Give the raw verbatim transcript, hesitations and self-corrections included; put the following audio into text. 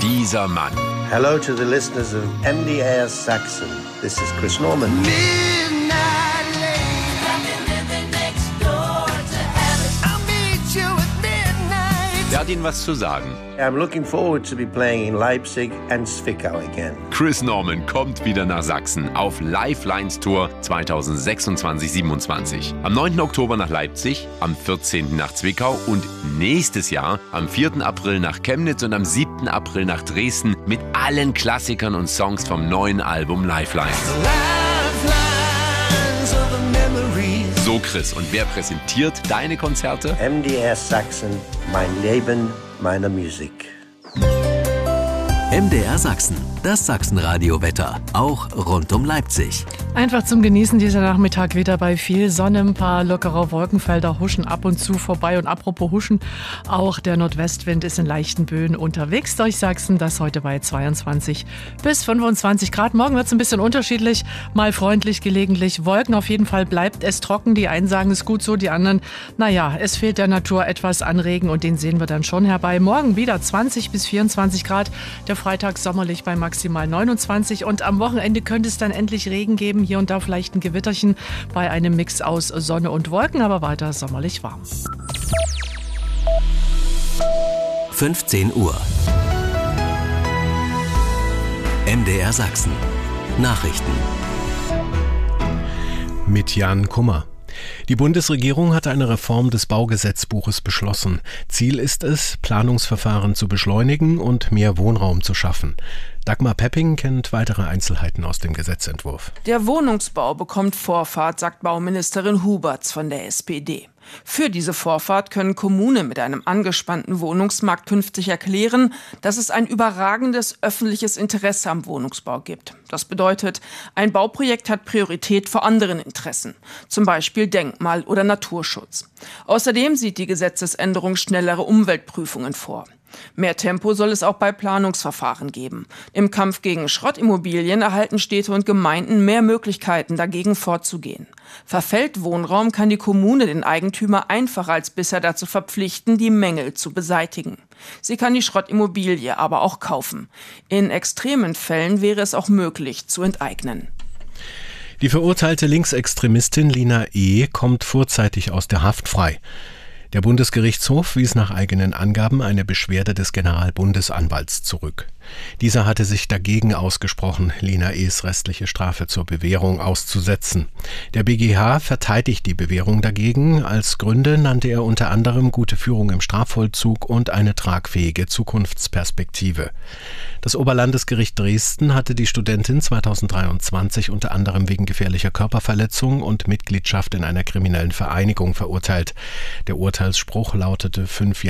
dieser Mann. Hello to the listeners of M D R Saxon. This is Chris Norman. Der hat Ihnen was zu sagen. I'm looking forward to be playing in Leipzig and Zwickau again. Chris Norman kommt wieder nach Sachsen auf Lifelines Tour zwanzig sechsundzwanzig siebenundzwanzig. Am neunten Oktober nach Leipzig, am vierzehnten nach Zwickau und nächstes Jahr am vierten April nach Chemnitz und am siebten April nach Dresden mit allen Klassikern und Songs vom neuen Album Lifelines. So Chris, und wer präsentiert deine Konzerte? M D R Sachsen, mein Leben, meine Musik. M D R Sachsen, das Sachsenradio-Wetter, auch rund um Leipzig. Einfach zum Genießen dieser Nachmittag wieder bei viel Sonne, ein paar lockere Wolkenfelder huschen ab und zu vorbei. Und apropos huschen, auch der Nordwestwind ist in leichten Böen unterwegs durch Sachsen. Das heute bei zweiundzwanzig bis fünfundzwanzig Grad. Morgen wird es ein bisschen unterschiedlich, mal freundlich, gelegentlich Wolken. Auf jeden Fall bleibt es trocken. Die einen sagen, es ist gut so, die anderen, naja, es fehlt der Natur etwas an Regen und den sehen wir dann schon herbei. Morgen wieder zwanzig bis vierundzwanzig Grad. Der Freitag sommerlich bei maximal neunundzwanzig und am Wochenende könnte es dann endlich Regen geben. Hier und da vielleicht ein Gewitterchen bei einem Mix aus Sonne und Wolken, aber weiter sommerlich warm. fünfzehn Uhr. M D R Sachsen. Nachrichten. Mit Jan Kummer. Die Bundesregierung hat eine Reform des Baugesetzbuches beschlossen. Ziel ist es, Planungsverfahren zu beschleunigen und mehr Wohnraum zu schaffen. Dagmar Pepping kennt weitere Einzelheiten aus dem Gesetzentwurf. Der Wohnungsbau bekommt Vorfahrt, sagt Bauministerin Huberts von der S P D. Für diese Vorfahrt können Kommunen mit einem angespannten Wohnungsmarkt künftig erklären, dass es ein überragendes öffentliches Interesse am Wohnungsbau gibt. Das bedeutet, ein Bauprojekt hat Priorität vor anderen Interessen, zum Beispiel Denkmal- oder Naturschutz. Außerdem sieht die Gesetzesänderung schnellere Umweltprüfungen vor. Mehr Tempo soll es auch bei Planungsverfahren geben. Im Kampf gegen Schrottimmobilien erhalten Städte und Gemeinden mehr Möglichkeiten, dagegen vorzugehen. Verfällt Wohnraum, kann die Kommune den Eigentümer einfacher als bisher dazu verpflichten, die Mängel zu beseitigen. Sie kann die Schrottimmobilie aber auch kaufen. In extremen Fällen wäre es auch möglich, zu enteignen. Die verurteilte Linksextremistin Lina E. kommt vorzeitig aus der Haft frei. Der Bundesgerichtshof wies nach eigenen Angaben eine Beschwerde des Generalbundesanwalts zurück. Dieser hatte sich dagegen ausgesprochen, Lina E.s restliche Strafe zur Bewährung auszusetzen. Der B G H verteidigt die Bewährung dagegen. Als Gründe nannte er unter anderem gute Führung im Strafvollzug und eine tragfähige Zukunftsperspektive. Das Oberlandesgericht Dresden hatte die Studentin zweitausenddreiundzwanzig unter anderem wegen gefährlicher Körperverletzung und Mitgliedschaft in einer kriminellen Vereinigung verurteilt. Der Urteilsspruch lautete fünf Jahre